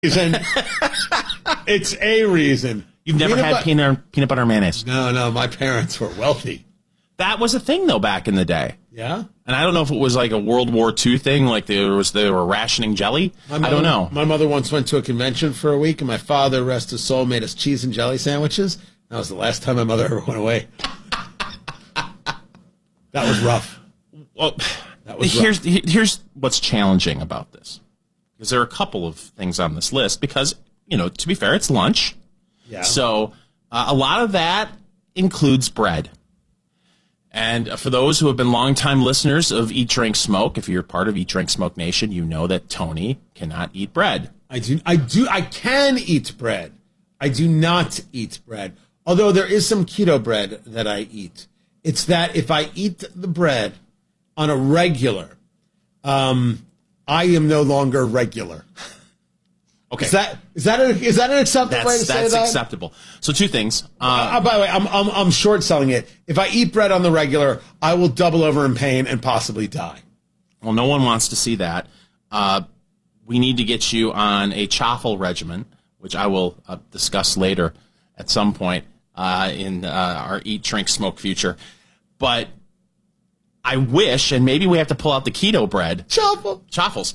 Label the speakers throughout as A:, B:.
A: reason. It's a reason.
B: You've never had peanut butter and mayonnaise?
A: No. My parents were wealthy.
B: That was a thing, though, back in the day.
A: Yeah?
B: And I don't know if it was like a World War II thing, like they were rationing jelly. I don't know.
A: My mother once went to a convention for a week, and my father, rest his soul, made us cheese and jelly sandwiches. That was the last time my mother ever went away. That was rough.
B: Well, here's what's challenging about this. Because there are a couple of things on this list. Because, to be fair, it's lunch.
A: Yeah.
B: So a lot of that includes bread. And for those who have been longtime listeners of Eat, Drink, Smoke, if you're part of Eat, Drink, Smoke Nation, you know that Tony cannot eat bread.
A: I can eat bread. I do not eat bread. Although there is some keto bread that I eat. It's that if I eat the bread on a regular, I am no longer regular.
B: Okay.
A: Is that an acceptable way to say that?
B: That's acceptable. So two things.
A: By the way, I'm short selling it. If I eat bread on the regular, I will double over in pain and possibly die.
B: Well, no one wants to see that. We need to get you on a chaffle regimen, which I will discuss later at some point in our Eat, Drink, Smoke future. But I wish, and maybe we have to pull out the keto bread. Chaffles.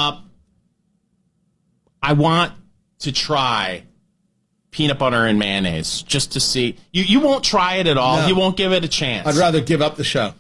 B: I want to try peanut butter and mayonnaise just to see. You won't try it at all. No. You won't give it a chance.
A: I'd rather give up the show.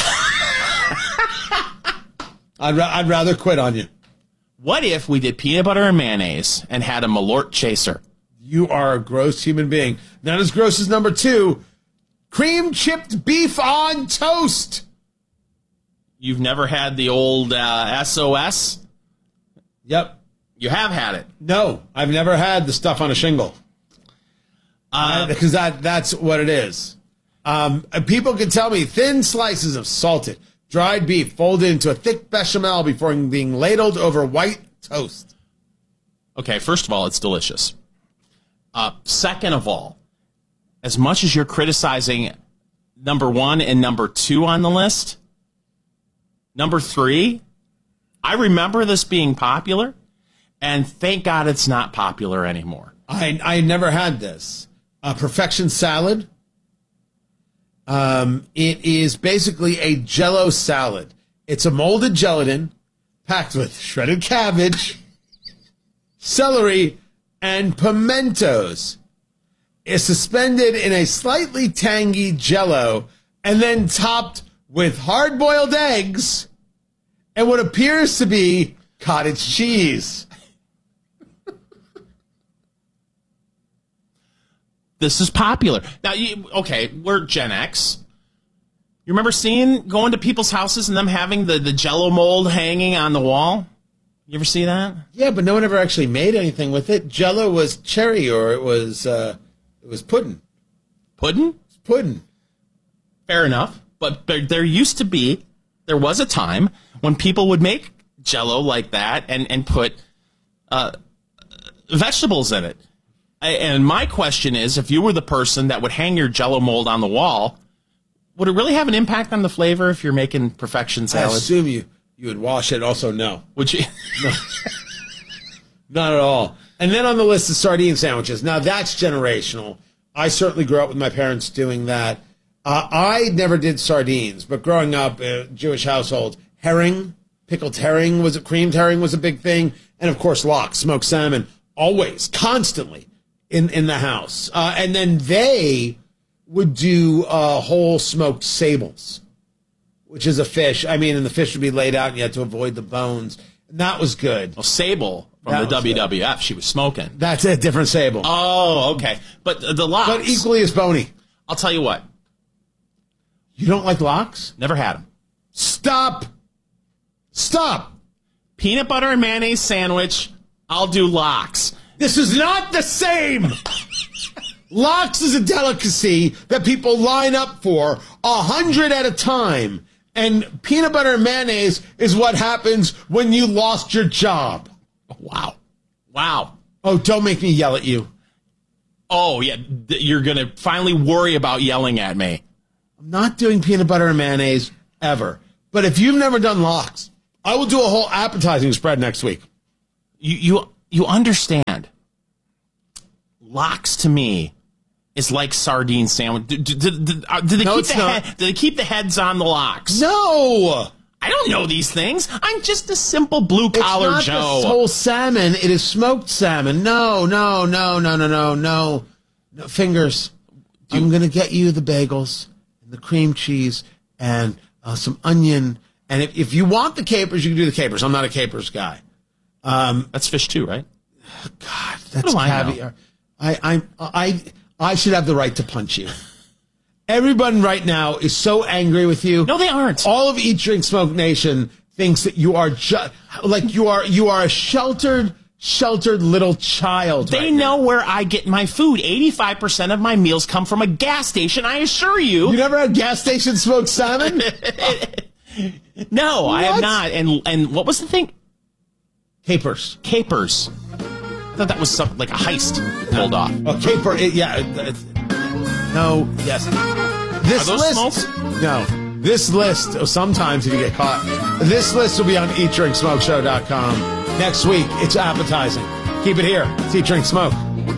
A: I'd rather quit on you.
B: What if we did peanut butter and mayonnaise and had a Malort chaser?
A: You are a gross human being. Not as gross as number 2. Cream chipped beef on toast.
B: You've never had the old SOS?
A: Yep.
B: You have had it?
A: No, I've never had the stuff on a shingle. Because that's what it is. People can tell me thin slices of salted, dried beef folded into a thick bechamel before being ladled over white toast.
B: Okay, first of all, it's delicious. Second of all, as much as you're criticizing number 1 and number 2 on the list, number 3, I remember this being popular. And thank God it's not popular anymore.
A: I never had this. Perfection salad. It is basically a Jell-O salad. It's a molded gelatin packed with shredded cabbage, celery, and pimentos. It's suspended in a slightly tangy Jell-O and then topped with hard-boiled eggs and what appears to be cottage cheese.
B: This is popular. Now, we're Gen X. You remember going to people's houses and them having the Jell-O mold hanging on the wall? You ever see that?
A: Yeah, but no one ever actually made anything with it. Jell-O was cherry, or it was pudding.
B: Pudding?
A: Pudding.
B: Fair enough. But there was a time when people would make Jell-O like that and put vegetables in it. And my question is, if you were the person that would hang your Jell-O mold on the wall, would it really have an impact on the flavor if you're making perfection salad?
A: I assume you would wash it. Also, no.
B: Would you?
A: No. Not at all. And then on the list of sardine sandwiches. Now, that's generational. I certainly grew up with my parents doing that. I never did sardines, but growing up, Jewish household, pickled herring, creamed herring was a big thing. And, of course, lox, smoked salmon, always, constantly. In the house. And then they would do whole smoked sables, which is a fish. I mean, and the fish would be laid out and you had to avoid the bones. And that was good.
B: Well, Sable from the WWF, she was smoking.
A: That's a different sable.
B: Oh, okay. But the lox.
A: But equally as bony.
B: I'll tell you what.
A: You don't like lox?
B: Never had them.
A: Stop.
B: Peanut butter and mayonnaise sandwich, I'll do lox.
A: This is not the same. Lox is a delicacy that people line up for 100 at a time. And peanut butter and mayonnaise is what happens when you lost your job.
B: Wow.
A: Oh, don't make me yell at you.
B: Oh, yeah. You're going to finally worry about yelling at me.
A: I'm not doing peanut butter and mayonnaise ever. But if you've never done lox, I will do a whole appetizing spread next week.
B: You understand. Lox to me is like sardine sandwich. Do they keep the heads on the lox?
A: No!
B: I don't know these things. I'm just a simple blue-collar
A: It's not
B: Joe.
A: the whole salmon. It is smoked salmon. No. Fingers. I'm going to get you the bagels and the cream cheese and some onion. And if you want the capers, you can do the capers. I'm not a capers guy.
B: That's fish too, right?
A: God, that's
B: caviar.
A: I should have the right to punch you. Everyone right now is so angry with you.
B: No, they aren't.
A: All of Eat, Drink, Smoke Nation thinks that you are you are a sheltered little child.
B: They know where I get my food. 85% of my meals come from a gas station, I assure you.
A: You never had gas station smoked salmon?
B: No, I have not. And what was the thing?
A: Capers.
B: I thought that was something like a heist pulled off.
A: Oh, caper. No, yes. This
B: Are those
A: list.
B: smoked?
A: No. This list, sometimes if you get caught, this list will be on eatdrinksmokeshow.com. Next week, it's appetizing. Keep it here. It's Eat, Drink, Smoke.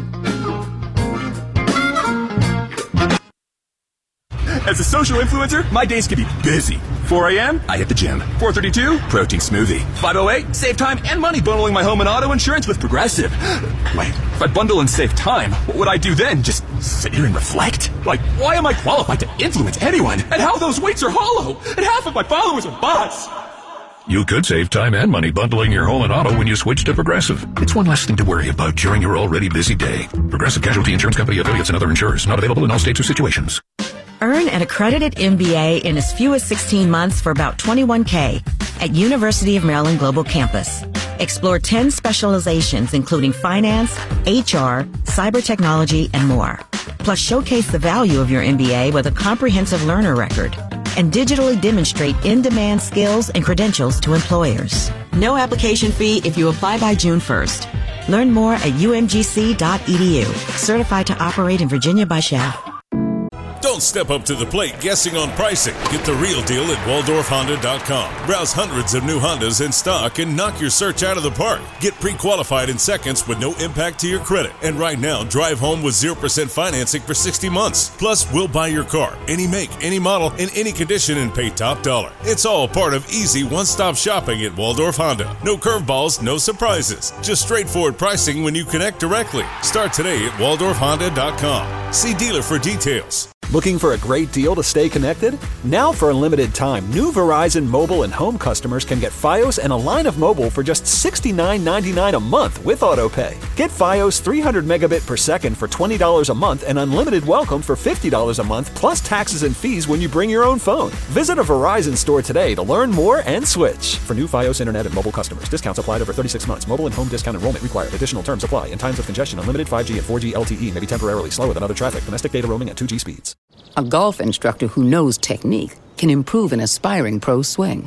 C: As a social influencer, my days can be busy. 4 a.m., I hit the gym. 4:32, protein smoothie. 5:08, save time and money bundling my home and auto insurance with Progressive. Wait, if I bundle and save time, what would I do then? Just sit here and reflect? Like, why am I qualified to influence anyone? And how those weights are hollow? And half of my followers are bots.
D: You could save time and money bundling your home and auto when you switch to Progressive. It's one less thing to worry about during your already busy day. Progressive Casualty Insurance Company, affiliates, and other insurers. Not available in all states or situations.
E: Earn an accredited MBA in as few as 16 months for about $21K at University of Maryland Global Campus. Explore 10 specializations including finance, HR, cyber technology, and more. Plus showcase the value of your MBA with a comprehensive learner record and digitally demonstrate in-demand skills and credentials to employers. No application fee if you apply by June 1st. Learn more at umgc.edu. Certified to operate in Virginia by SHAF.
F: Don't step up to the plate guessing on pricing. Get the real deal at WaldorfHonda.com. Browse hundreds of new Hondas in stock and knock your search out of the park. Get pre-qualified in seconds with no impact to your credit. And right now, drive home with 0% financing for 60 months. Plus, we'll buy your car, any make, any model, in any condition, and pay top dollar. It's all part of easy one-stop shopping at Waldorf Honda. No curveballs, no surprises. Just straightforward pricing when you connect directly. Start today at WaldorfHonda.com. See dealer for details.
G: Looking for a great deal to stay connected? Now for a limited time, new Verizon mobile and home customers can get Fios and a line of mobile for just $69.99 a month with AutoPay. Get Fios 300 megabit per second for $20 a month and unlimited welcome for $50 a month plus taxes and fees when you bring your own phone. Visit a Verizon store today to learn more and switch. For new Fios internet and mobile customers, discounts applied over 36 months. Mobile and home discount enrollment required. Additional terms apply. In times of congestion, unlimited 5G and 4G LTE may be temporarily slower than other traffic. Domestic data roaming at 2G speeds.
H: A golf instructor who knows technique can improve an aspiring pro's swing.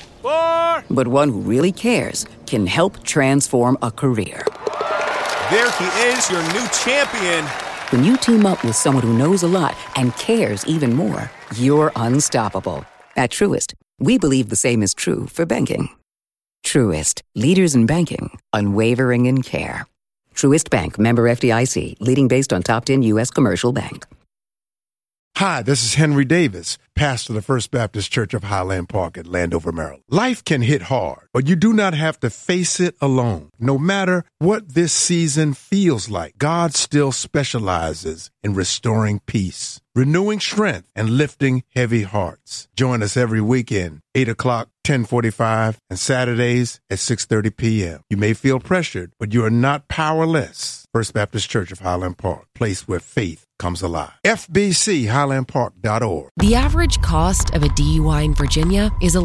H: But one who really cares can help transform a career.
C: There he is, your new champion.
H: When you team up with someone who knows a lot and cares even more, you're unstoppable. At Truist, we believe the same is true for banking. Truist, leaders in banking, unwavering in care. Truist Bank, member FDIC, leading based on top 10 U.S. commercial bank.
I: Hi, this is Henry Davis, pastor of the First Baptist Church of Highland Park at Landover, Maryland. Life can hit hard, but you do not have to face it alone. No matter what this season feels like, God still specializes in restoring peace, renewing strength, and lifting heavy hearts. Join us every weekend, 8 o'clock, 10:45, and Saturdays at 6:30 p.m. You may feel pressured, but you are not powerless. First Baptist Church of Highland Park, place where faith comes alive. FBCHighlandPark.org.
J: The average cost of a DUI in Virginia is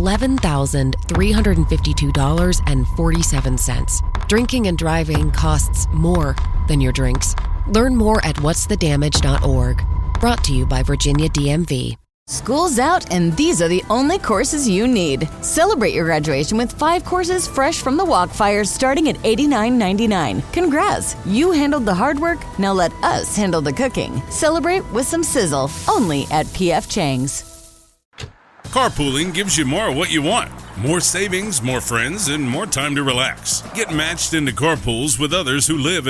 J: $11,352.47. Drinking and driving costs more than your drinks. Learn more at whatsthedamage.org. Brought to you by Virginia DMV.
K: School's out, and these are the only courses you need. Celebrate your graduation with 5 courses fresh from the Walkfires starting at $89.99. Congrats! You handled the hard work, now let us handle the cooking. Celebrate with some sizzle, only at P.F. Chang's.
F: Carpooling gives you more of what you want. More savings, more friends, and more time to relax. Get matched into carpools with others who live